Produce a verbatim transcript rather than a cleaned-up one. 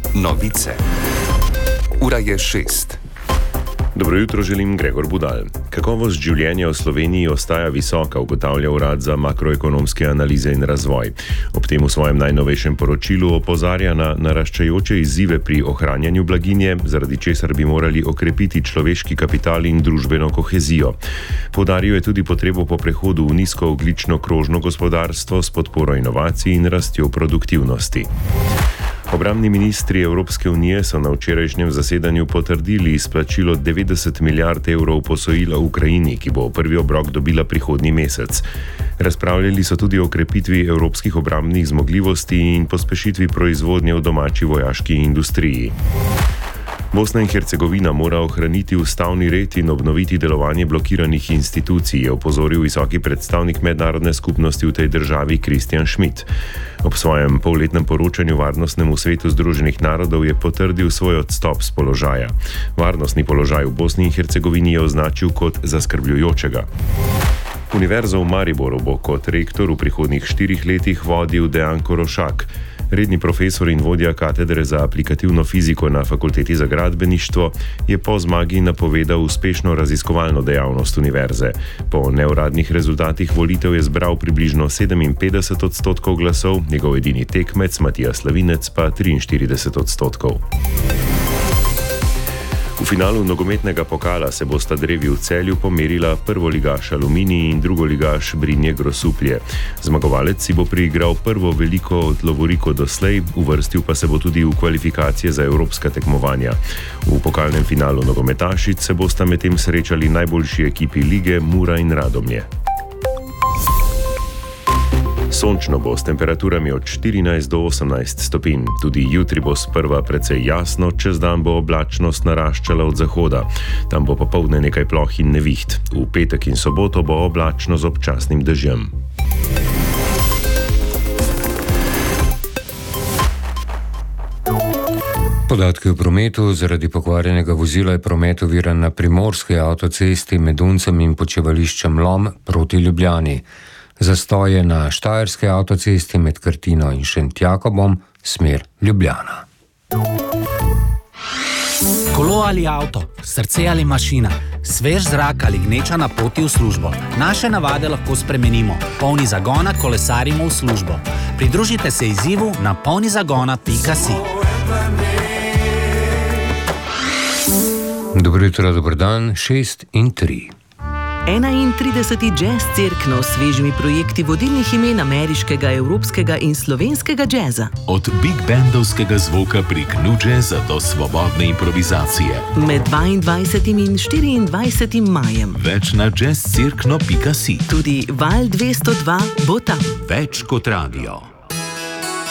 Novice. Ura je šest. Dobro jutro, želim Gregor Budal. Kakovost življenja v Sloveniji ostaja visoka, ugotavlja Urad za makroekonomske analize in razvoj. Ob tem v svojem najnovejšem poročilu opozarja na naraščajoče izzive pri ohranjanju blaginje, zaradi česar bi morali okrepiti človeški kapital in družbeno kohezijo. Poudaril je tudi potrebo po prehodu v nizkoogljično krožno gospodarstvo s podporo inovacij in rastjo produktivnosti. Obrambni ministri Evropske unije so na včerajšnjem zasedanju potrdili izplačilo devetdeset milijard evrov posojila Ukrajini, ki bo prvi obrok dobila prihodnji mesec. Razpravljali so tudi o krepitvi evropskih obrambnih zmogljivosti in pospešitvi proizvodnje v domači vojaški industriji. Bosna in Hercegovina mora ohraniti ustavni red in obnoviti delovanje blokiranih institucij, je opozoril visoki predstavnik mednarodne skupnosti v tej državi Christian Schmidt. Ob svojem polletnem poročanju Varnostnemu svetu Združenih narodov je potrdil svoj odstop z položaja. Varnostni položaj v Bosni in Hercegovini je označil kot zaskrbljujočega. Univerzo v Mariboru bo kot rektor v prihodnjih štirih letih vodil Dejan Korošak. Redni profesor in vodja katedre za aplikativno fiziko na Fakulteti za gradbeništvo je po zmagi napovedal uspešno raziskovalno dejavnost univerze. Po neuradnih rezultatih volitev je zbral približno sedeminpetdeset odstotkov glasov, njegov edini tekmec Matija Slavinec pa triinštirideset odstotkov. V finalu nogometnega pokala se bosta drevi v Celju pomerila prvoligaš Aluminij in drugoligaš Brinje Grosuplje. Zmagovalec si bo priigral prvo veliko lovoriko doslej, uvrstil pa se bo tudi v kvalifikacije za evropska tekmovanja. V pokalnem finalu nogometašic se bosta medtem srečali najboljši ekipi lige Mura in Radomlje. Sončno bo s temperaturami od štirinajst do osemnajst stopinj. Tudi jutri bo sprva precej jasno, čez dan bo oblačnost naraščala od zahoda. Tam bo popoldne nekaj ploh in neviht. V petek in soboto bo oblačno z občasnim dežjem. Podatki o prometu. Zaradi pokvarjenega vozila je promet oviran na primorski avtocesti med Uncem in počevališčem Lom proti Ljubljani. Zastoj je na štajerski avtocesti med Krtino in Šentjakobom, smer Ljubljana. Kolo ali avto, srce ali mašina, svež zrak ali gneča na poti v službo. Naše navade lahko spremenimo. Polni zagona kolesarimo v službo. Pridružite se izzivu na polnizagona pika si. Dobro jutro, dober dan, šest in tri. enaintrideseti Jazz Cirkno s svežimi projekti vodilnih imen ameriškega, evropskega in slovenskega džeza. Od big bandovskega zvoka prek nu džeza do svobodne improvizacije. Med dvaindvajsetim in štiriindvajsetim majem. Več na jazz cirkno pika si. Tudi Val dvesto dva bo tam. Več kot radio.